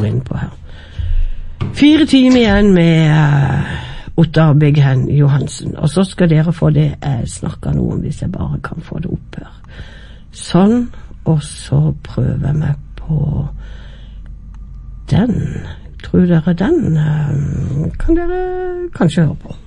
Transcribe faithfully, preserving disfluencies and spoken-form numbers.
går inn på her. Fire timer igjen med uh, Ottar Bighen Johansen, og så skal dere få det jeg snakker noe om, hvis jeg bare kan få det opp her. Sånn, og så prøver jeg meg på den. Tror dere den uh, kan dere kanskje høre på.